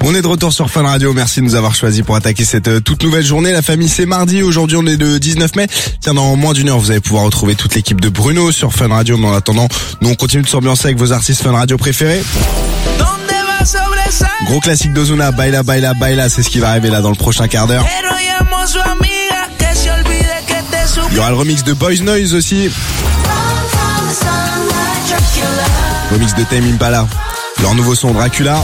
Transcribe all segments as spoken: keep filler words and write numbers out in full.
On est de retour sur Fun Radio, merci de nous avoir choisis pour attaquer cette euh, toute nouvelle journée. La famille, c'est mardi, aujourd'hui on est le dix-neuf mai. Tiens, dans moins d'une heure, vous allez pouvoir retrouver toute l'équipe de Bruno sur Fun Radio. Mais en attendant, nous on continue de s'ambiancer avec vos artistes Fun Radio préférés. Gros classique d'Ozuna, Baila, Baila, Baila, c'est ce qui va arriver là dans le prochain quart d'heure. Il y aura le remix de Boys Noise aussi. Remix de Tame Impala. Leur nouveau son Dracula.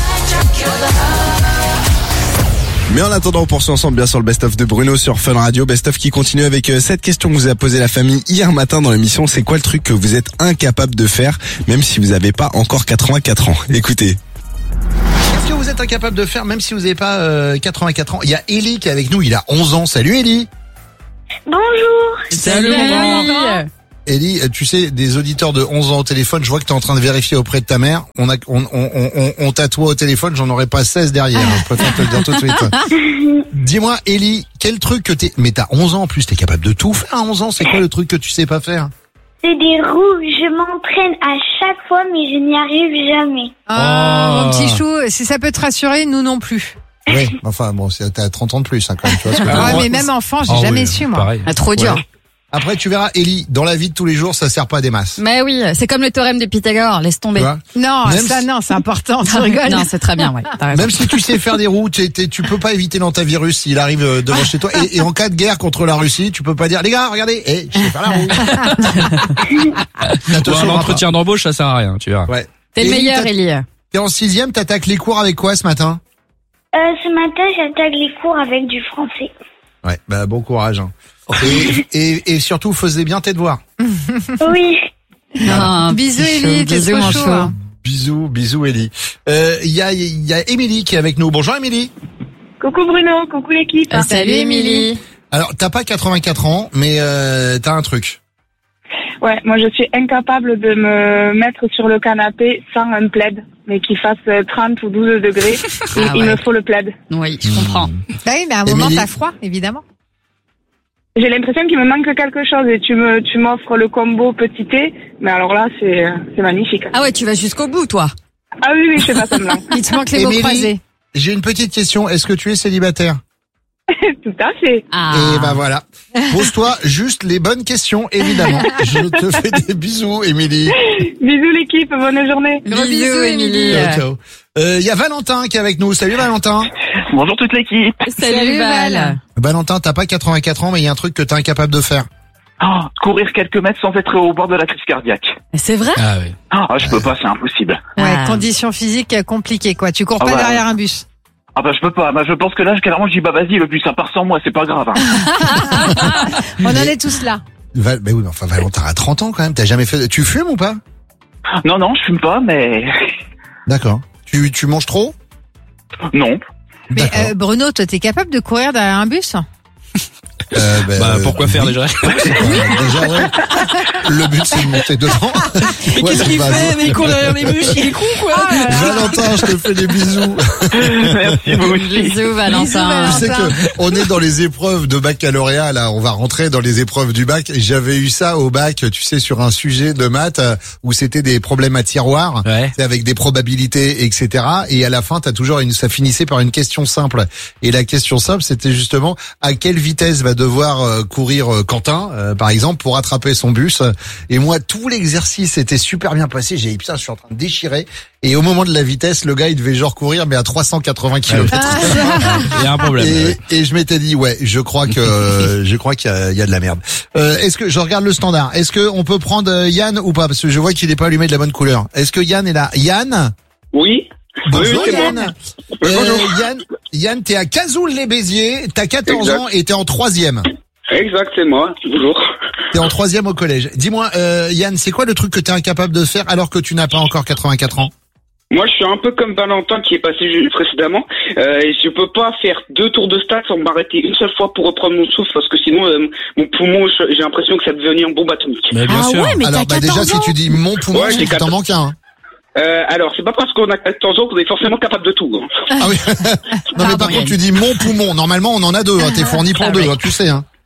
Mais en attendant, on poursuit ensemble bien sûr le best-of de Bruno sur Fun Radio. Best-of qui continue avec euh, cette question que vous a posée la famille hier matin dans l'émission. C'est quoi le truc que vous êtes incapable de faire, même si vous n'avez pas encore quatre-vingt-quatre ans? Écoutez. Qu'est-ce que vous êtes incapable de faire, même si vous n'avez pas euh, quatre-vingt-quatre ans? Il y a Ellie qui est avec nous, il a onze ans. Salut Ellie. Bonjour. Salut, Ellie. Ellie, tu sais, des auditeurs de onze ans au téléphone, je vois que tu es en train de vérifier auprès de ta mère. On a, on, on, on, on t'a toi au téléphone, j'en aurais pas seize derrière. Je préfère te le dire tout de suite. Dis-moi, Ellie, quel truc que t'es, mais t'as onze ans en plus, t'es capable de tout faire à onze ans. C'est quoi le truc que tu sais pas faire? C'est des roues, je m'entraîne à chaque fois, mais je n'y arrive jamais. Ah, Oh. mon petit chou, si ça peut te rassurer, nous non plus. Oui, enfin bon, c'est- t'as trente ans de plus, hein, quand même. Tu vois ce que je veux Ouais, dire. mais même enfant, j'ai Ah jamais oui, su, moi. pareil. Ah, trop dur. Ouais. Après, tu verras, Ellie, dans la vie de tous les jours, ça sert pas à des masses. Mais oui, c'est comme le théorème de Pythagore, laisse Tu tomber. vois? Non, Même ça, si- non, c'est important, tu rigoles. Non, c'est très bien, ouais. T'as raison. Même si tu sais faire des roues, t'es- t'es- tu peux pas éviter dans ta virus s'il arrive euh, devant chez toi. Et, et en cas de guerre contre la Russie, tu peux pas dire, les gars, regardez, eh, je sais faire la roue. Ça te Pour un sauvera entretien d'embauche, ça sert à rien, tu verras. pas. Ouais. T'es le Ellie, meilleur, t'as- Ellie. T'es en sixième, t'attaques les cours avec quoi ce matin? Euh, ce matin, j'attaque les cours avec du français. Ouais, bah bon courage. Hein. Et, et, et surtout, faisais bien tes devoirs. Oui. Ah, Bisous, petit Ellie, chou, t'es bisous, trop mon chaud, chou. hein. Bisous, bisous Ellie. Euh, Il y a, il y a Émilie qui est avec nous. Bonjour Émilie. Coucou Bruno, coucou l'équipe. Euh, Salut, Émilie. Alors, t'as pas quatre-vingt-quatre ans, mais euh, t'as un truc. Ouais, moi je suis incapable de me mettre sur le canapé sans un plaid, mais qu'il fasse trente ou douze degrés. Il, Ah il ouais. me faut le plaid. Oui, je comprends. Bah oui, mais à un moment, Émilie. t'as froid, évidemment. J'ai l'impression qu'il me manque quelque chose et tu me tu m'offres le combo petit thé, mais alors là c'est c'est magnifique. Ah ouais, tu vas jusqu'au bout, toi. Ah oui oui, je fais pas semblant. Il te manque les mots Émilie. croisés. J'ai une petite question. Est-ce que tu es célibataire? Tout à fait. Ah. Et ben voilà. Pose-toi juste les bonnes questions, évidemment. Je te fais des bisous, Émilie. Bisous l'équipe, bonne journée. Gros Bisous, bisous, Émilie. Ciao, ciao. Euh, Il y a Valentin qui est avec nous. Salut Valentin. Bonjour toute l'équipe. Salut, Val. Valentin, t'as pas quatre-vingt-quatre ans, mais il y a un truc que t'es incapable de faire. Oh, courir quelques mètres sans être au bord de la crise cardiaque. C'est vrai? Ah oui. Ah, je peux pas, c'est impossible. Ouais, Ah. conditions physiques euh, compliquées, quoi. Tu cours Ah pas bah. derrière un bus. Ah bah je peux pas. Bah, je pense que là, carrément, je dis bah vas-y, le bus ça part sans moi, c'est pas grave. Hein. On en est tous là. Val, mais oui, mais enfin Valentin a trente ans quand même. T'as jamais fait. Tu fumes ou pas? Non non, je fume pas, mais D'accord. Tu tu manges trop? non. Mais D'accord. euh, Bruno, toi, t'es capable de courir derrière un bus? Euh, Bah, pourquoi faire oui. déjà? C'est pas- déjà, ouais. Le but, c'est de monter dedans. Mais Ouais, qu'est-ce qu'il bah, fait? Mais il court derrière les bûches, il est con, quoi. Valentin, je te fais des bisous. Merci vous aussi. Bisous, Valentin. Tu sais que on est dans les épreuves de baccalauréat, là. On va rentrer dans les épreuves du bac. Et j'avais eu ça au bac, tu sais, sur un sujet de maths euh, où c'était des problèmes à tiroir. Ouais. C'est avec des probabilités, et cetera. Et à la fin, t'as toujours une, ça finissait par une question simple. Et la question simple, c'était justement à quelle vitesse va devoir euh, courir euh, Quentin, euh, par exemple, pour attraper son bus. Et moi, tout l'exercice était super bien passé. J'ai dit putain, je suis en train de déchirer. Et au moment de la vitesse, le gars, il devait genre courir, mais à trois cent quatre-vingts kilomètres. Il y a un problème. Et, ouais. et je m'étais dit ouais, je crois que euh, je crois qu'il y a, il y a de la merde. Euh, est-ce que je regarde le standard? Est-ce que on peut prendre euh, Yann ou pas? Parce que je vois qu'il est pas allumé de la bonne couleur. Est-ce que Yann est là? Yann? Oui. Bonjour oui, c'est Yann. moi. Euh, Oui, bonjour. Yann, Yann, t'es à Cazoul-les-Béziers, t'as quatorze Exact. ans et t'es en troisième. Exact, c'est moi. Bonjour. T'es en troisième au collège. Dis-moi, euh, Yann, c'est quoi le truc que t'es incapable de faire alors que tu n'as pas encore quatre-vingt-quatre ans? Moi, je suis un peu comme Valentin qui est passé ju- précédemment. Euh, et je peux pas faire deux tours de stade sans m'arrêter une seule fois pour reprendre mon souffle parce que sinon, euh, mon poumon, je- j'ai l'impression que ça devient une bombe atomique. Mais bien Ah sûr. ouais, mais Alors t'as bah déjà quatorze si ans. tu dis mon poumon, Ouais, c'est j'ai qu'il t'en quatorze. manque un. Hein. Euh, alors, c'est pas parce qu'on a quatorze ans qu'on est forcément capable de tout. hein. Ah oui. Non mais Pardon, par contre Yann. tu dis mon poumon. Normalement on en a deux. Hein. T'es fourni pour Ah deux. ouais. Hein, tu sais. Hein.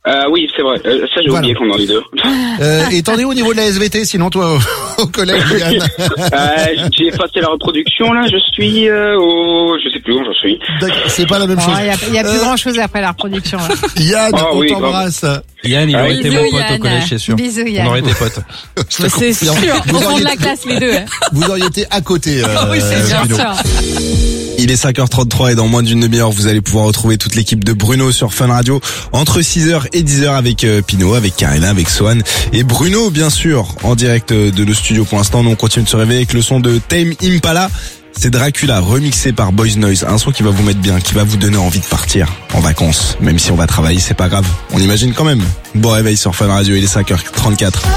Euh, oui, c'est vrai. Euh, ça, j'ai Voilà. oublié qu'on en est deux. Euh, et t'en es au niveau de la S V T, sinon toi, au, au collège, Yann? euh, j'ai effacé la reproduction, là. Je suis euh, au... Je sais plus où j'en suis. D'accord, c'est pas la même Il chose. n'y a, y a plus Euh, grand chose après la reproduction. là. Yann, Ah on oui, t'embrasse. Yann, il Ah, aurait été bisous, mon pote Yann. au collège, c'est sûr. Bisous, On Yann. aurait été potes. Je te C'est sûr. confirme. Au Vous fond de auriez, la classe, les deux. hein. vous auriez été à côté. Euh, Oui, c'est bien Bruno. sûr. Il est cinq heures trente-trois et dans moins d'une demi-heure, vous allez pouvoir retrouver toute l'équipe de Bruno sur Fun Radio entre six heures et dix heures avec euh, Pino, avec Karina, avec Swan et Bruno, bien sûr, en direct euh, de nos studios pour l'instant. Nous, on continue de se réveiller avec le son de Tame Impala. C'est Dracula, remixé par Boys Noise. Un son qui va vous mettre bien, qui va vous donner envie de partir en vacances. Même si on va travailler, c'est pas grave. On imagine quand même. Bon réveil sur Fun Radio, il est cinq heures trente-quatre.